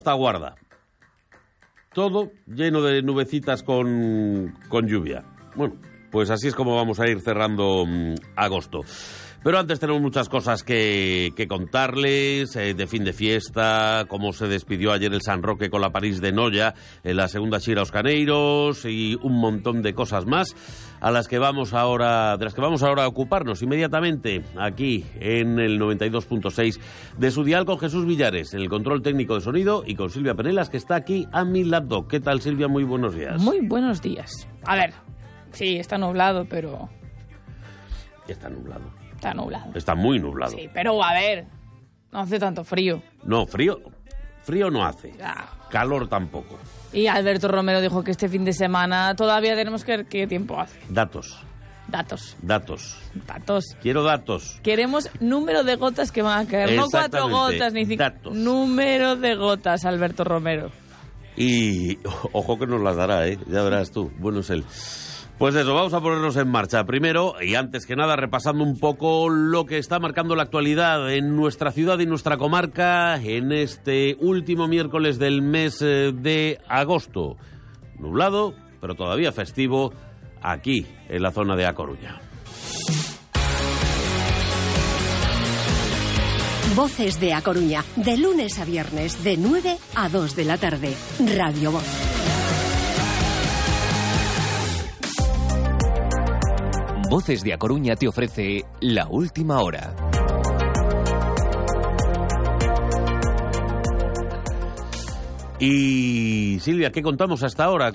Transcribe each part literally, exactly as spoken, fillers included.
Esta guarda. Todo lleno de nubecitas con, con lluvia. Bueno, pues así es como vamos a ir cerrando mmm, agosto. Pero antes tenemos muchas cosas que, que contarles, eh, de fin de fiesta, cómo se despidió ayer el San Roque con la París de Noia, en la segunda Xira aos Caneiros y un montón de cosas más a las que vamos ahora, de las que vamos ahora a ocuparnos inmediatamente aquí en el noventa y dos punto seis de su dial con Jesús Villares, en el control técnico de sonido, y con Silvia Penelas, que está aquí a mi lado. ¿Qué tal, Silvia? Muy buenos días. Muy buenos días. A ver, sí, está nublado, pero... Está nublado. Está nublado. Está muy nublado. Sí, pero a ver, no hace tanto frío. No, frío, frío no hace. Ah. Calor tampoco. Y Alberto Romero dijo que este fin de semana todavía tenemos que ver qué tiempo hace. Datos. Datos. Datos. Datos. Quiero datos. Queremos número de gotas que van a caer. No cuatro gotas ni cinco. Datos. Número de gotas, Alberto Romero. Y ojo que nos las dará, ¿eh? Ya verás tú. Bueno es él. Pues eso, vamos a ponernos en marcha. Primero, y antes que nada, repasando un poco lo que está marcando la actualidad en nuestra ciudad y nuestra comarca en este último miércoles del mes de agosto. Nublado, pero todavía festivo, aquí, en la zona de A Coruña. Voces de A Coruña, de lunes a viernes, de nueve a dos de la tarde. Radio Voz. Voces de A Coruña te ofrece La Última Hora. Y Silvia, ¿qué contamos hasta ahora?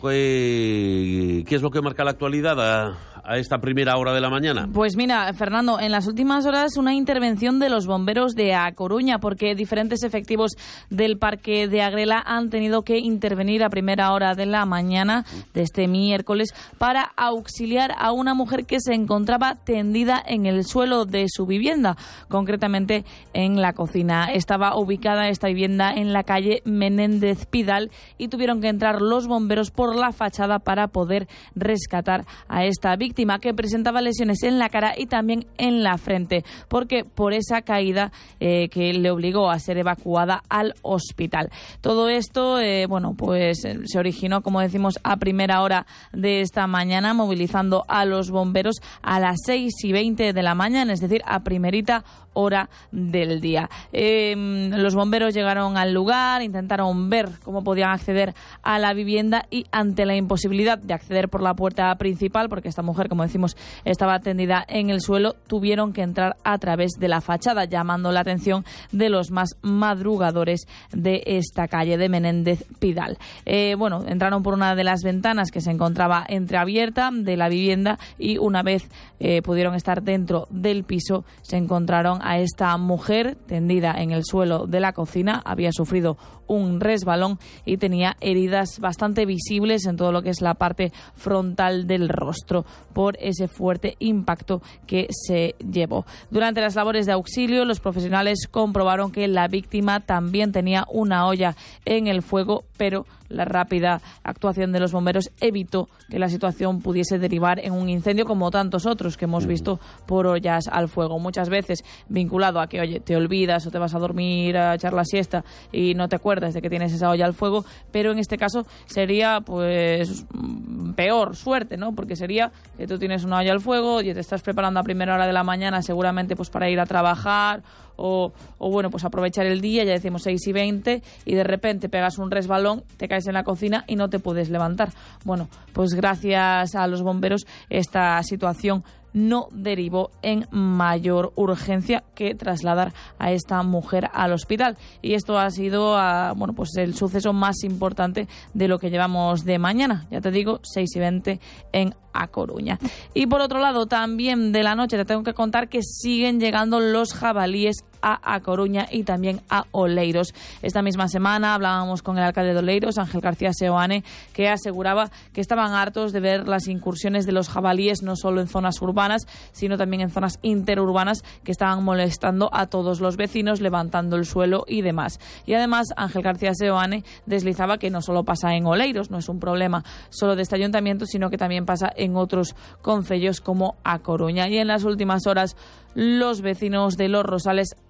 ¿Qué, qué es lo que marca la actualidad a, a esta primera hora de la mañana? Pues mira, Fernando, en las últimas horas una intervención de los bomberos de A Coruña, porque diferentes efectivos del Parque de Agrela han tenido que intervenir a primera hora de la mañana de este miércoles para auxiliar a una mujer que se encontraba tendida en el suelo de su vivienda, concretamente en la cocina. Estaba ubicada esta vivienda en la calle Menéndez Pidal y tuvieron que entrar los bomberos por la fachada para poder rescatar a esta víctima, que presentaba lesiones en la cara y también en la frente, porque por esa caída eh, que le obligó a ser evacuada al hospital. Todo esto, eh, bueno, pues eh, se originó, como decimos, a primera hora de esta mañana, movilizando a los bomberos a las seis y veinte de la mañana, es decir, a primerita hora del día. Eh, los bomberos llegaron al lugar, intentaron ver cómo podían acceder a la vivienda y, ante la imposibilidad de acceder por la puerta principal, porque esta mujer, como decimos, estaba tendida en el suelo, tuvieron que entrar a través de la fachada, llamando la atención de los más madrugadores de esta calle de Menéndez Pidal. Eh, bueno, entraron por una de las ventanas que se encontraba entreabierta de la vivienda y, una vez eh, pudieron estar dentro del piso, se encontraron a esta mujer tendida en el suelo de la cocina. Había sufrido un resbalón y tenía heridas bastante visibles en todo lo que es la parte frontal del rostro por ese fuerte impacto que se llevó. Durante las labores de auxilio, los profesionales comprobaron que la víctima también tenía una olla en el fuego, pero la rápida actuación de los bomberos evitó que la situación pudiese derivar en un incendio, como tantos otros que hemos visto por ollas al fuego. Muchas veces vinculado a que, oye, te olvidas o te vas a dormir a echar la siesta y no te acuerdas de que tienes esa olla al fuego, pero en este caso sería, pues, peor suerte, ¿no? Porque sería que tú tienes una olla al fuego y te estás preparando a primera hora de la mañana, seguramente pues para ir a trabajar o, o bueno, pues aprovechar el día, ya decimos seis y veinte, y de repente pegas un resbalón, te caes en la cocina y no te puedes levantar. Bueno, pues gracias a los bomberos esta situación no derivó en mayor urgencia que trasladar a esta mujer al hospital. Y esto ha sido a, bueno, pues el suceso más importante de lo que llevamos de mañana. Ya te digo, seis y veinte en A Coruña. Y por otro lado, también de la noche te tengo que contar que siguen llegando los jabalíes a A Coruña y también a Oleiros. Esta misma semana hablábamos con el alcalde de Oleiros, Ángel García Seoane, que aseguraba que estaban hartos de ver las incursiones de los jabalíes no solo en zonas urbanas, sino también en zonas interurbanas, que estaban molestando a todos los vecinos, levantando el suelo y demás. Y además, Ángel García Seoane deslizaba que no solo pasa en Oleiros, no es un problema solo de este ayuntamiento, sino que también pasa en otros concellos como A Coruña. Y en las últimas horas, los vecinos de Los Rosales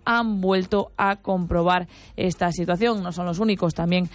han vuelto a comprobar esta situación. No son los únicos, también